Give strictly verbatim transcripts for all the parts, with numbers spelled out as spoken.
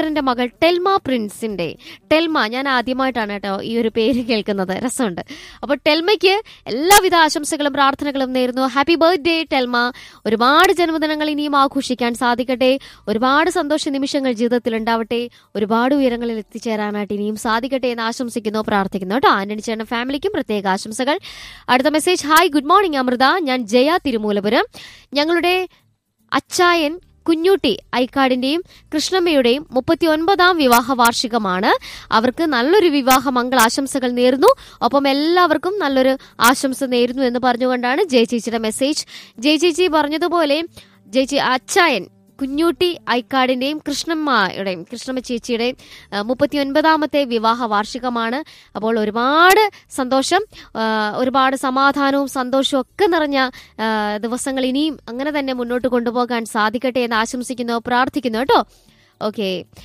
ന്റെ മകൾ Thelma പ്രിൻസിന്റെ, Thelma ഞാൻ ആദ്യമായിട്ടാണ് കേട്ടോ ഈ ഒരു പേര് കേൾക്കുന്നത്, രസമുണ്ട്. അപ്പോൾ ടെൽമയ്ക്ക് എല്ലാവിധ ആശംസകളും പ്രാർത്ഥനകളും നേരുന്നു. Happy birthday Thelma. ഒരുപാട് ജന്മദിനങ്ങൾ ഇനിയും ആഘോഷിക്കാൻ സാധിക്കട്ടെ, ഒരുപാട് സന്തോഷ നിമിഷങ്ങൾ ജീവിതത്തിൽ ഉണ്ടാവട്ടെ, ഒരുപാട് ഉയരങ്ങളിൽ എത്തിച്ചേരാനായിട്ട് ഇനിയും സാധിക്കട്ടെ എന്ന് ആശംസിക്കുന്നു, പ്രാർത്ഥിക്കുന്നു കേട്ടോ. ആന്റണി ചേട്ടൻ ഫാമിലിക്കും പ്രത്യേക ആശംസകൾ. അടുത്ത message, hi good morning Amrita, ഞാൻ ജയ തിരുമൂലപുരം. ഞങ്ങളുടെ അച്ചായൻ കുഞ്ഞൂട്ടി ഐക്കാടിന്റെയും കൃഷ്ണമ്മയുടെയും മുപ്പത്തി ഒൻപതാം വിവാഹ വാർഷികമാണ്. അവർക്ക് നല്ലൊരു വിവാഹ മംഗളാശംസകൾ നേരുന്നു. ഒപ്പം എല്ലാവർക്കും നല്ലൊരു ആശംസ നേരുന്നു എന്ന് പറഞ്ഞുകൊണ്ടാണ് ജയ ചേച്ചിയുടെ മെസ്സേജ്. ജയ ചേച്ചി പറഞ്ഞതുപോലെ ജയിച്ചി അച്ചായൻ കുഞ്ഞൂട്ടി ഐക്കാടിന്റെയും കൃഷ്ണമ്മയുടെയും കൃഷ്ണമ്മ ചേച്ചിയുടെയും മുപ്പത്തി ഒൻപതാമത്തെ വിവാഹ വാർഷികമാണ്. അപ്പോൾ ഒരുപാട് സന്തോഷം, ഒരുപാട് സമാധാനവും സന്തോഷവും ഒക്കെ നിറഞ്ഞ ദിവസങ്ങൾ ഇനിയും അങ്ങനെ തന്നെ മുന്നോട്ട് കൊണ്ടുപോകാൻ സാധിക്കട്ടെ എന്ന് ആശംസിക്കുന്നു, പ്രാർത്ഥിക്കുന്നു കേട്ടോ. ഓക്കെ,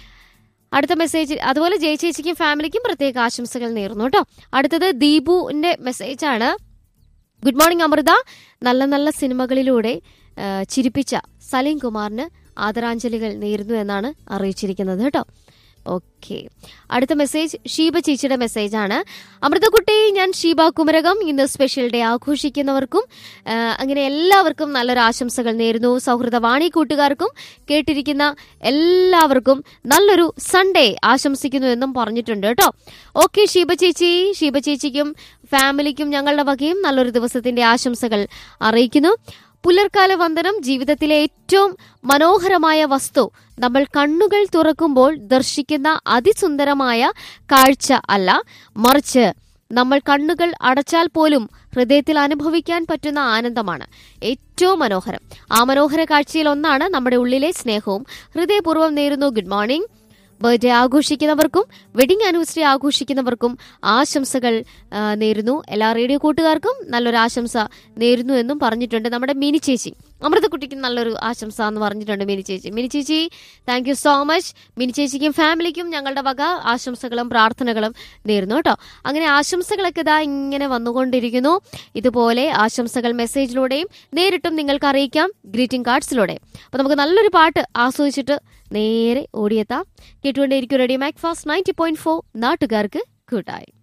അടുത്ത മെസ്സേജ് അതുപോലെ ജയ ചേച്ചിക്കും ഫാമിലിക്കും പ്രത്യേക ആശംസകൾ നേർന്നു കേട്ടോ. അടുത്തത് ദീപുവിന്റെ മെസ്സേജാണ്. ഗുഡ് മോർണിംഗ് അമൃത, നല്ല നല്ല സിനിമകളിലൂടെ ചിരിപ്പിച്ച സലീം കുമാറിന് ആദരാഞ്ജലികൾ നേരുന്നു എന്നാണ് അറിയിച്ചിരിക്കുന്നത് കേട്ടോ. ഓക്കെ, അടുത്ത മെസ്സേജ് ഷീബ ചേച്ചിയുടെ മെസ്സേജാണ്. അമൃതക്കുട്ടി, ഞാൻ ഷീബ കുമരകം. ഇന്ന് സ്പെഷ്യൽ ഡേ ആഘോഷിക്കുന്നവർക്കും അങ്ങനെ എല്ലാവർക്കും നല്ലൊരു ആശംസകൾ നേരുന്നു. സൗഹൃദവാണി കൂട്ടുകാർക്കും കേട്ടിരിക്കുന്ന എല്ലാവർക്കും നല്ലൊരു സൺഡേ ആശംസിക്കുന്നു എന്നും പറഞ്ഞിട്ടുണ്ട് കേട്ടോ. ഓക്കെ ഷീബ ചേച്ചി, ഷീബ ചേച്ചിക്കും ഫാമിലിക്കും ഞങ്ങളുടെ വകയും നല്ലൊരു ദിവസത്തിന്റെ ആശംസകൾ അറിയിക്കുന്നു. പുലർക്കാല വന്ദനം. ജീവിതത്തിലെ ഏറ്റവും മനോഹരമായ വസ്തു നമ്മൾ കണ്ണുകൾ തുറക്കുമ്പോൾ ദർശിക്കുന്ന അതിസുന്ദരമായ കാഴ്ച അല്ല, മറിച്ച് നമ്മൾ കണ്ണുകൾ അടച്ചാൽ പോലും ഹൃദയത്തിൽ അനുഭവിക്കാൻ പറ്റുന്ന ആനന്ദമാണ് ഏറ്റവും മനോഹരം. ആ മനോഹര കാഴ്ചയിൽ ഒന്നാണ് നമ്മുടെ ഉള്ളിലെ സ്നേഹവും. ഹൃദയപൂർവ്വം നേരുന്നു good morning. Birthday ആഘോഷിക്കുന്നവർക്കും wedding anniversary ആഘോഷിക്കുന്നവർക്കും ആശംസകൾ നേരുന്നു. എല്ലാ റേഡിയോ കൂട്ടുകാർക്കും നല്ലൊരു ആശംസ നേരുന്നു എന്നും പറഞ്ഞിട്ടുണ്ട് നമ്മുടെ മിനി ചേച്ചി. അമൃതക്കുട്ടിക്ക് നല്ലൊരു ആശംസ എന്ന് പറഞ്ഞിട്ടുണ്ട് മിനി ചേച്ചി. മിനി ചേച്ചി thank you so much. Mini ചേച്ചിക്കും ഫാമിലിക്കും ഞങ്ങളുടെ വക ആശംസകളും പ്രാർത്ഥനകളും നേരുന്നു കേട്ടോ. അങ്ങനെ ആശംസകളൊക്കെ ഇതാ ഇങ്ങനെ വന്നുകൊണ്ടിരിക്കുന്നു. ഇതുപോലെ ആശംസകൾ മെസ്സേജിലൂടെയും നേരിട്ടും നിങ്ങൾക്ക് അറിയിക്കാം, ഗ്രീറ്റിംഗ് കാർഡ്സിലൂടെ. അപ്പൊ നമുക്ക് നല്ലൊരു പാട്ട് ആസ്വദിച്ചിട്ട് നേരെ ഓടിയെത്താം. കേട്ടുകൊണ്ടേയിരിക്കും radio Mac fast ninety point four, നാട്ടുകാർക്ക് കൂട്ടായി.